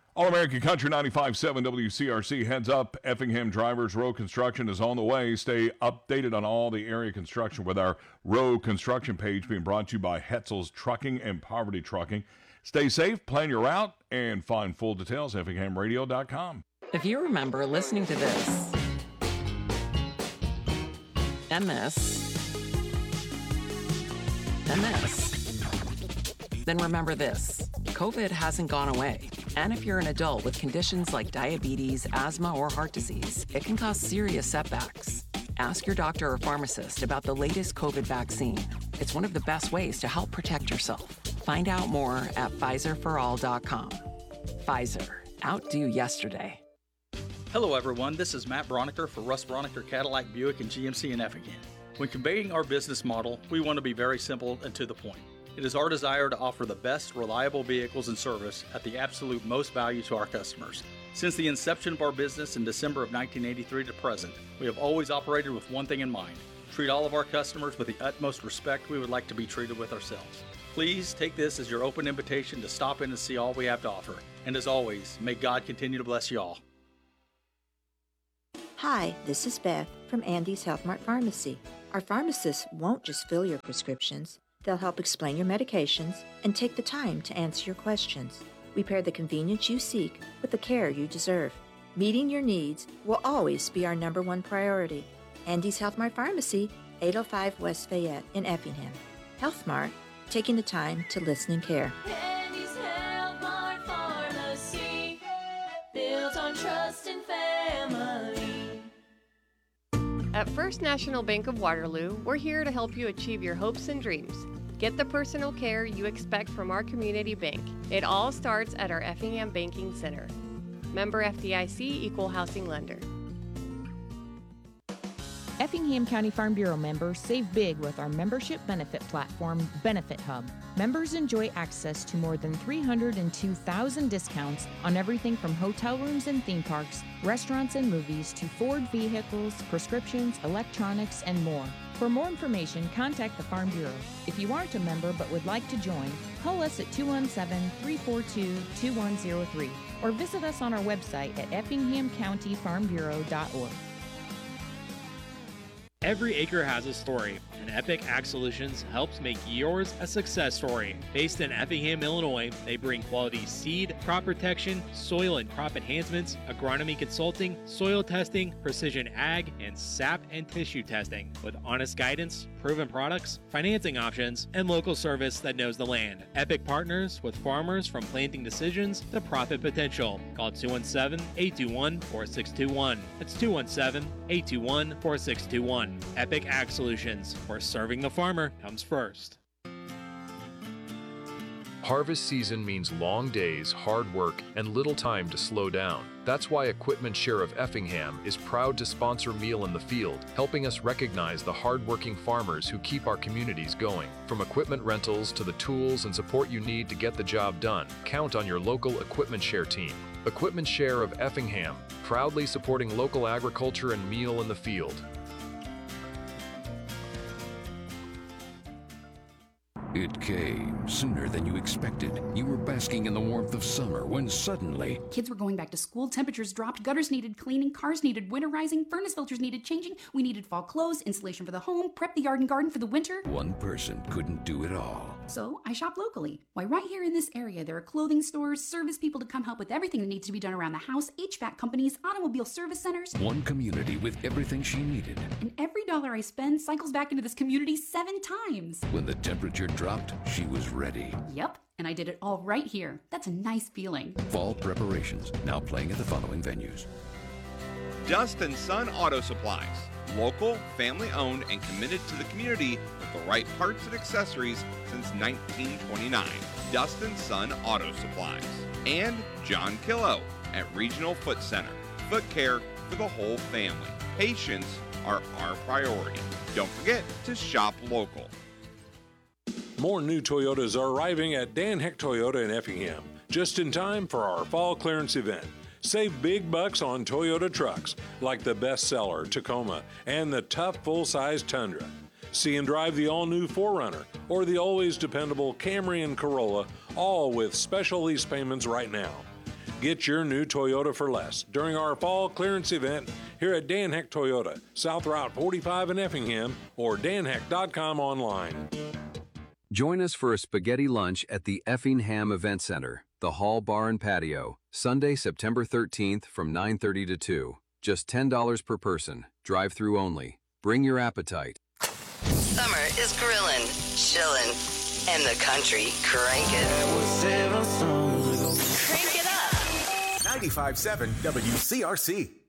All-American Country 95.7 WCRC heads up. Effingham Drivers Row Construction is on the way. Stay updated on all the area construction with our Row Construction page being brought to you by Hetzel's Trucking and Poverty Trucking. Stay safe, plan your route, and find full details at effinghamradio.com. If you remember listening to this, and this, and this, then remember this. COVID hasn't gone away. And if you're an adult with conditions like diabetes, asthma, or heart disease, it can cause serious setbacks. Ask your doctor or pharmacist about the latest COVID vaccine. It's one of the best ways to help protect yourself. Find out more at PfizerForAll.com. Pfizer. Outdo yesterday. Hello everyone, this is Matt Broniker for Russ Broniker Cadillac Buick and GMC in Effingham. When conveying our business model, we want to be very simple and to the point. It is our desire to offer the best, reliable vehicles and service at the absolute most value to our customers. Since the inception of our business in December of 1983 to present, we have always operated with one thing in mind: treat all of our customers with the utmost respect we would like to be treated with ourselves. Please take this as your open invitation to stop in and see all we have to offer. And as always, may God continue to bless you all. Hi, this is Beth from Andy's Health Mart Pharmacy. Our pharmacists won't just fill your prescriptions. They'll help explain your medications and take the time to answer your questions. We pair the convenience you seek with the care you deserve. Meeting your needs will always be our number one priority. Andy's Health Mart Pharmacy, 805 West Fayette in Effingham. Health Mart, taking the time to listen and care. Andy's Health Mart Pharmacy, built on trust and family. At First National Bank of Waterloo, we're here to help you achieve your hopes and dreams. Get the personal care you expect from our community bank. It all starts at our Effingham Banking Center. Member FDIC, Equal Housing Lender. Effingham County Farm Bureau members save big with our membership benefit platform, Benefit Hub. Members enjoy access to more than 302,000 discounts on everything from hotel rooms and theme parks, restaurants and movies, to Ford vehicles, prescriptions, electronics, and more. For more information, contact the Farm Bureau. If you aren't a member but would like to join, call us at 217-342-2103 or visit us on our website at effinghamcountyfarmbureau.org. Every acre has a story, and Epic Ag Solutions helps make yours a success story. Based in Effingham, Illinois, they bring quality seed, crop protection, soil and crop enhancements, agronomy consulting, soil testing, precision ag, and sap and tissue testing. With honest guidance, proven products, financing options, and local service that knows the land. Epic partners with farmers from planting decisions to profit potential. Call 217-821-4621. That's 217-821-4621. Epic Ag Solutions, where serving the farmer comes first. Harvest season means long days, hard work, and little time to slow down. That's why Equipment Share of Effingham is proud to sponsor Meal in the Field, helping us recognize the hardworking farmers who keep our communities going. From equipment rentals to the tools and support you need to get the job done, count on your local Equipment Share team. Equipment Share of Effingham, proudly supporting local agriculture and Meal in the Field. It came sooner than you expected. You were basking in the warmth of summer when suddenly... Kids were going back to school, temperatures dropped, gutters needed cleaning, cars needed winterizing, furnace filters needed changing, we needed fall clothes, insulation for the home, prep the yard and garden for the winter. One person couldn't do it all. So I shop locally. Why, right here in this area, there are clothing stores, service people to come help with everything that needs to be done around the house, HVAC companies, automobile service centers. One community with everything she needed. And every dollar I spend cycles back into this community 7 times. When the temperature dropped, she was ready. Yep, and I did it all right here. That's a nice feeling. Fall preparations, now playing at the following venues. Dust and Son Auto Supplies. Local, family-owned, and committed to the community with the right parts and accessories since 1929. Dust and Son Auto Supplies. And John Killo at Regional Foot Center. Foot care for the whole family. Patients are our priority. Don't forget to shop local. More new Toyotas are arriving at Dan Heck Toyota in Effingham, just in time for our fall clearance event. Save big bucks on Toyota trucks, like the bestseller Tacoma and the tough full-size Tundra. See and drive the all-new 4Runner or the always dependable Camry and Corolla, all with special lease payments right now. Get your new Toyota for less during our fall clearance event here at Dan Heck Toyota, South Route 45 in Effingham, or danheck.com online. Join us for a spaghetti lunch at the Effingham Event Center, the Hall Bar and Patio, Sunday, September 13th from 9:30 to 2. Just $10 per person, drive-through only. Bring your appetite. Summer is grilling, chilling, and the country cranking. Crank it up. 95.7 WCRC.